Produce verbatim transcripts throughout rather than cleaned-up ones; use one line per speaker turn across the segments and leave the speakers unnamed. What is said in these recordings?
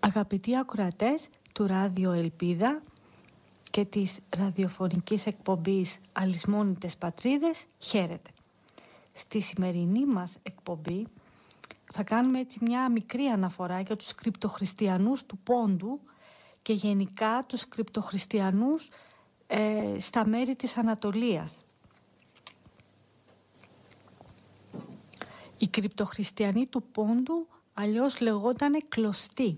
Αγαπητοί ακροατές του Ράδιο Ελπίδα και της ραδιοφωνικής εκπομπής Αλυσμόνητες Πατρίδες, χαίρετε. Στη σημερινή μας εκπομπή θα κάνουμε έτσι μια μικρή αναφορά για τους κρυπτοχριστιανούς του Πόντου και γενικά τους κρυπτοχριστιανούς ε, στα μέρη της Ανατολίας. Οι κρυπτοχριστιανοί του Πόντου αλλιώς λεγότανε κλωστοί.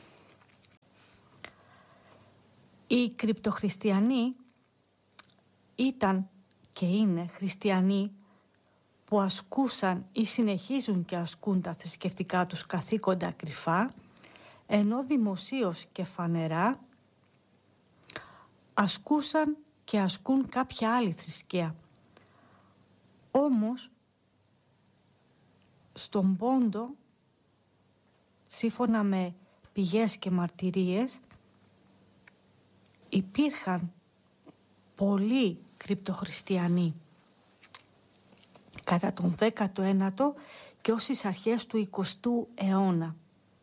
Οι κρυπτοχριστιανοί ήταν και είναι χριστιανοί που ασκούσαν ή συνεχίζουν και ασκούν τα θρησκευτικά τους καθήκοντα κρυφά, ενώ δημοσίως και φανερά ασκούσαν και ασκούν κάποια άλλη θρησκεία. Όμως στον Πόντο, σύμφωνα με πηγές και μαρτυρίες, υπήρχαν πολλοί κρυπτοχριστιανοί κατά τον δέκατο ένατο και ως τις αρχές του εικοστού αιώνα.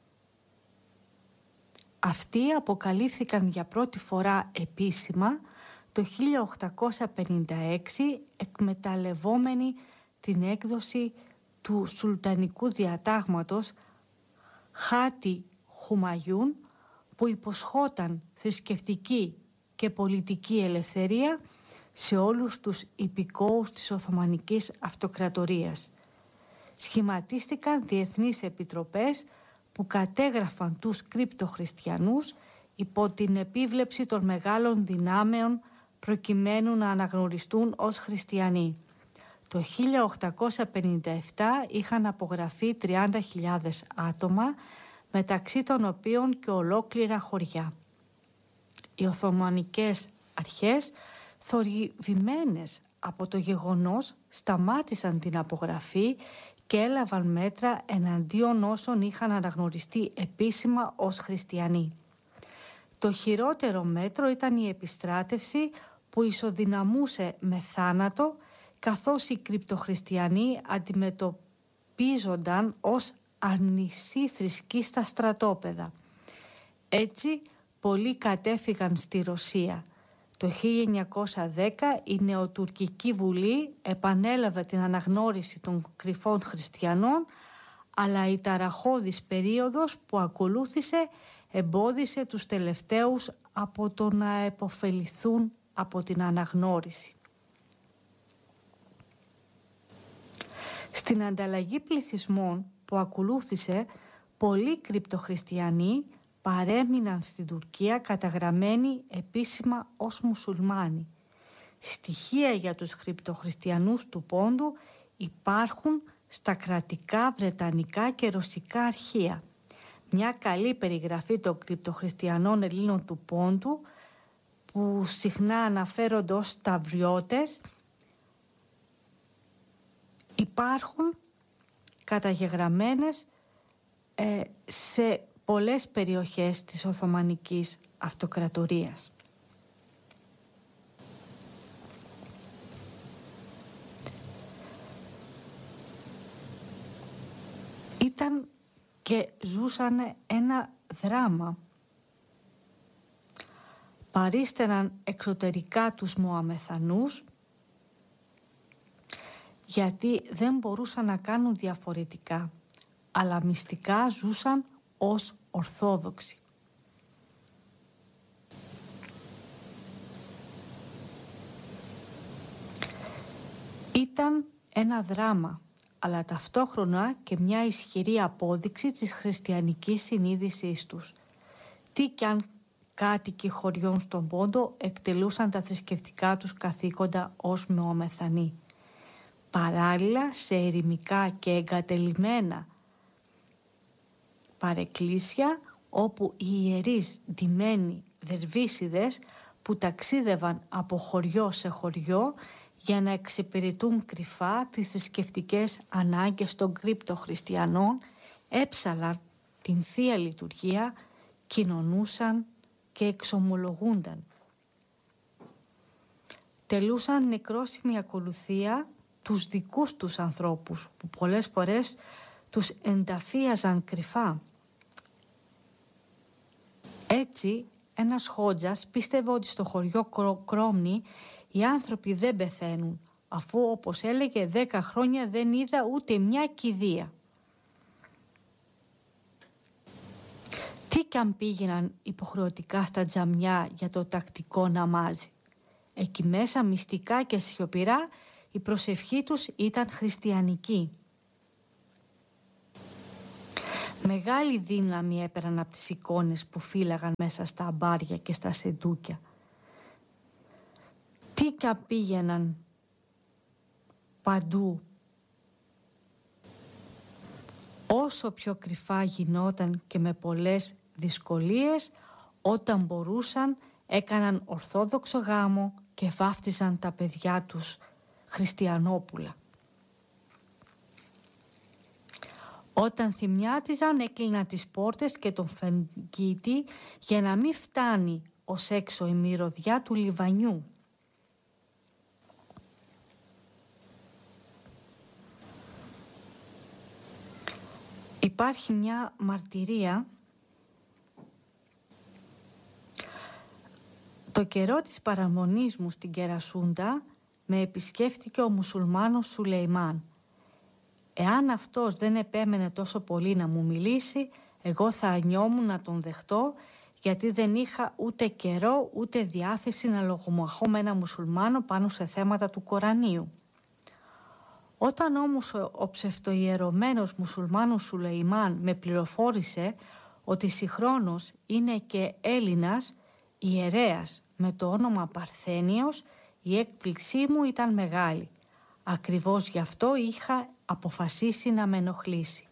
Αυτοί αποκαλύφθηκαν για πρώτη φορά επίσημα το χίλια οκτακόσια πενήντα έξι, εκμεταλλευόμενοι την έκδοση του Σουλτανικού Διατάγματος Χάτι Χουμαγιούν, που υποσχόταν θρησκευτική και πολιτική ελευθερία σε όλους τους υπηκόους της Οθωμανικής Αυτοκρατορίας. Σχηματίστηκαν διεθνείς επιτροπές που κατέγραφαν τους κρυπτοχριστιανούς υπό την επίβλεψη των μεγάλων δυνάμεων προκειμένου να αναγνωριστούν ως χριστιανοί. Το χίλια οκτακόσια πενήντα επτά είχαν απογραφεί τριάντα χιλιάδες άτομα, μεταξύ των οποίων και ολόκληρα χωριά. Οι Οθωμανικές αρχές, θορυβημένες από το γεγονός, σταμάτησαν την απογραφή και έλαβαν μέτρα εναντίον όσων είχαν αναγνωριστεί επίσημα ως χριστιανοί. Το χειρότερο μέτρο ήταν η επιστράτευση που ισοδυναμούσε με θάνατο, καθώς οι κρυπτοχριστιανοί αντιμετωπίζονταν ως αρνησή θρησκή στα στρατόπεδα. Έτσι, πολλοί κατέφυγαν στη Ρωσία. Το χίλια εννιακόσια δέκα η Νεοτουρκική Βουλή επανέλαβε την αναγνώριση των κρυφών χριστιανών, αλλά η ταραχώδης περίοδος που ακολούθησε εμπόδισε τους τελευταίους από το να επωφεληθούν από την αναγνώριση. Στην ανταλλαγή πληθυσμών που ακολούθησε, πολλοί κρυπτοχριστιανοί παρέμειναν στην Τουρκία καταγραμμένοι επίσημα ως μουσουλμάνοι. Στοιχεία για τους κρυπτοχριστιανούς του Πόντου υπάρχουν στα κρατικά βρετανικά και ρωσικά αρχεία. Μια καλή περιγραφή των κρυπτοχριστιανών Ελλήνων του Πόντου, που συχνά αναφέρονται ως σταυριώτες, υπάρχουν καταγεγραμμένες ε, σε πολλές περιοχές της Οθωμανικής Αυτοκρατορίας. Ήταν και ζούσαν ένα δράμα. Παρίστεραν εξωτερικά τους Μωαμεθανούς, γιατί δεν μπορούσαν να κάνουν διαφορετικά, αλλά μυστικά ζούσαν ως Ορθόδοξοι. Ήταν ένα δράμα, αλλά ταυτόχρονα και μια ισχυρή απόδειξη της χριστιανικής συνείδησής τους. Τι κι αν κάτοικοι χωριών στον Πόντο εκτελούσαν τα θρησκευτικά τους καθήκοντα ως Μωαμεθανοί. Παράλληλα, σε ερημικά και εγκατελειμμένα παρεκκλήσια, όπου οι ιερείς ντυμένοι δερβίσιδες που ταξίδευαν από χωριό σε χωριό για να εξυπηρετούν κρυφά τις θρησκευτικές ανάγκες των κρυπτοχριστιανών, έψαλαν την Θεία Λειτουργία, κοινωνούσαν και εξομολογούνταν. Τελούσαν νεκρόσιμη ακολουθία τους δικούς τους ανθρώπους, που πολλές φορές τους ενταφίαζαν κρυφά. Έτσι, ένας Χότζας πίστευε ότι στο χωριό Κρόμνη οι άνθρωποι δεν πεθαίνουν, αφού όπως έλεγε δέκα χρόνια δεν είδα ούτε μια κηδεία. Τι κι αν πήγαιναν υποχρεωτικά στα τζαμιά για το τακτικό ναμάζι. Εκεί μέσα μυστικά και σιωπηρά η προσευχή τους ήταν χριστιανική. Μεγάλη δύναμη έπαιρναν από τις εικόνες που φύλαγαν μέσα στα αμπάρια και στα σεντούκια. Τι κι αν πήγαιναν παντού. Όσο πιο κρυφά γινόταν και με πολλές δυσκολίες, όταν μπορούσαν έκαναν ορθόδοξο γάμο και βάφτιζαν τα παιδιά τους χριστιανόπουλα. Όταν θυμιάτιζαν έκλειναν τις πόρτες και τον φεγγίτη για να μην φτάνει ως έξω η μυρωδιά του λιβανιού. Υπάρχει μια μαρτυρία. Το καιρό της παραμονής μου στην Κερασούντα με επισκέφτηκε ο μουσουλμάνος Σουλεϊμάν. Εάν αυτός δεν επέμενε τόσο πολύ να μου μιλήσει, εγώ θα αρνιόμουν να τον δεχτώ, γιατί δεν είχα ούτε καιρό ούτε διάθεση να λογομαχώ με ένα μουσουλμάνο πάνω σε θέματα του Κορανίου. Όταν όμως ο ψευτοϊερωμένος μουσουλμάνος Σουλεϊμάν με πληροφόρησε ότι συγχρόνως είναι και Έλληνας ιερέας με το όνομα Παρθένιος, η έκπληξή μου ήταν μεγάλη. Ακριβώς γι' αυτό είχα αποφασίσει να με ενοχλήσει.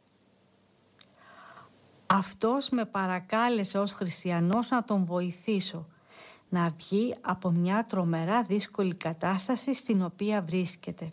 Αυτός με παρακάλεσε ως χριστιανός να τον βοηθήσω, να βγει από μια τρομερά δύσκολη κατάσταση στην οποία βρίσκεται.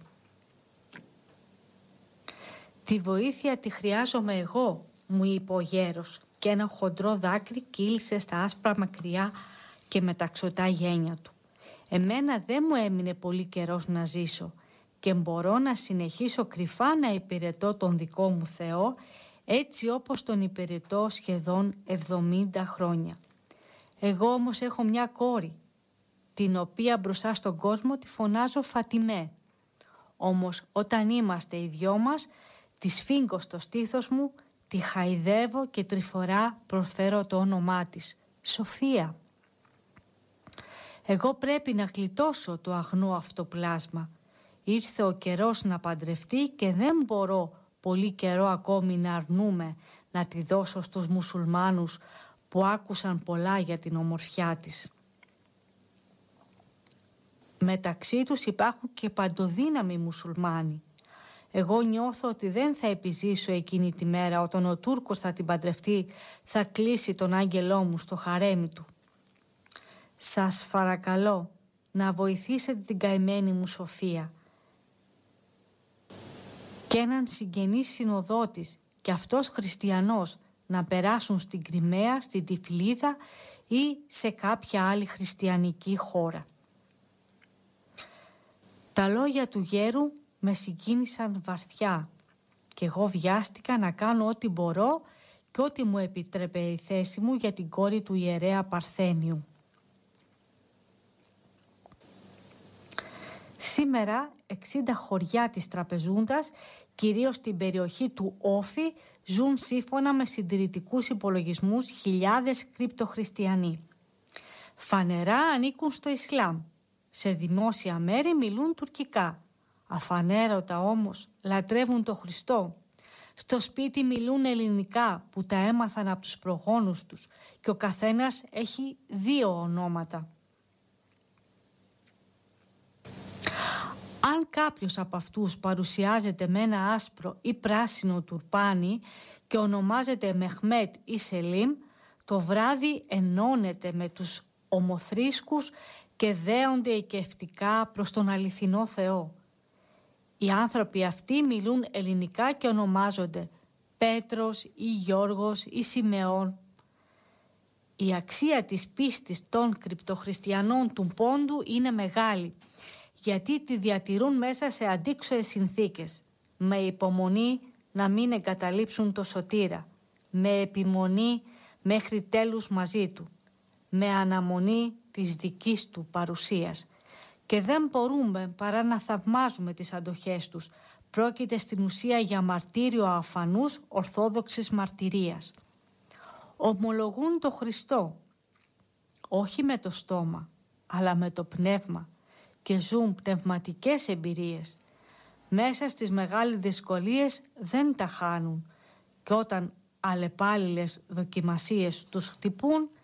«Τη βοήθεια τη χρειάζομαι εγώ», μου είπε ο γέρος, και ένα χοντρό δάκρυ κύλησε στα άσπρα μακριά και μεταξωτά γένια του. «Εμένα δεν μου έμεινε πολύ καιρός να ζήσω και μπορώ να συνεχίσω κρυφά να υπηρετώ τον δικό μου Θεό, έτσι όπως τον υπηρετώ σχεδόν εβδομήντα χρόνια. Εγώ όμως έχω μια κόρη, την οποία μπροστά στον κόσμο τη φωνάζω Φατιμέ. Όμως όταν είμαστε οι δυο μας, τη σφίγγω στο στήθος μου, τη χαϊδεύω και τριφορά προφέρω το όνομά της, Σοφία. Εγώ πρέπει να γλιτώσω το αγνό αυτό πλάσμα. Ήρθε ο καιρός να παντρευτεί και δεν μπορώ πολύ καιρό ακόμη να αρνούμε να τη δώσω στους μουσουλμάνους που άκουσαν πολλά για την ομορφιά της. Μεταξύ τους υπάρχουν και παντοδύναμοι μουσουλμάνοι. Εγώ νιώθω ότι δεν θα επιζήσω εκείνη τη μέρα όταν ο Τούρκος θα την παντρευτεί, θα κλείσει τον άγγελό μου στο χαρέμι του. Σας παρακαλώ να βοηθήσετε την καημένη μου Σοφία και έναν συγγενή συνοδό της και αυτός χριστιανός να περάσουν στην Κριμαία, στην Τυφλίδα ή σε κάποια άλλη χριστιανική χώρα». Τα λόγια του γέρου με συγκίνησαν βαθιά και εγώ βιάστηκα να κάνω ό,τι μπορώ και ό,τι μου επιτρέπε η θέση μου για την κόρη του ιερέα Παρθένιου. Σήμερα εξήντα χωριά της Τραπεζούντας, κυρίως στην περιοχή του Όφη, ζουν σύμφωνα με συντηρητικούς υπολογισμούς χιλιάδες κρυπτοχριστιανοί. Φανερά ανήκουν στο Ισλάμ. Σε δημόσια μέρη μιλούν τουρκικά. Αφανέρωτα όμως λατρεύουν το Χριστό. Στο σπίτι μιλούν ελληνικά που τα έμαθαν από τους προγόνους τους και ο καθένας έχει δύο ονόματα. Αν κάποιος από αυτούς παρουσιάζεται με ένα άσπρο ή πράσινο τουρπάνι και ονομάζεται Μεχμέτ ή Σελίμ, το βράδυ ενώνεται με τους ομοθρήσκους και δέονται οικευτικά προς τον αληθινό Θεό. Οι άνθρωποι αυτοί μιλούν ελληνικά και ονομάζονται Πέτρος ή Γιώργος ή Σιμεών. Η αξία της πίστης των κρυπτοχριστιανών του Πόντου είναι μεγάλη, γιατί τη διατηρούν μέσα σε αντίξωες συνθήκες, με υπομονή να μην εγκαταλείψουν το σωτήρα, με επιμονή μέχρι τέλους μαζί του, με αναμονή της δικής του παρουσίας. Και δεν μπορούμε παρά να θαυμάζουμε τις αντοχές τους. Πρόκειται στην ουσία για μαρτύριο αφανούς ορθόδοξης μαρτυρίας. Ομολογούν το Χριστό, όχι με το στόμα, αλλά με το πνεύμα, και ζουν πνευματικές εμπειρίες. Μέσα στις μεγάλες δυσκολίες δεν τα χάνουν, και όταν αλλεπάλληλες δοκιμασίες τους χτυπούν,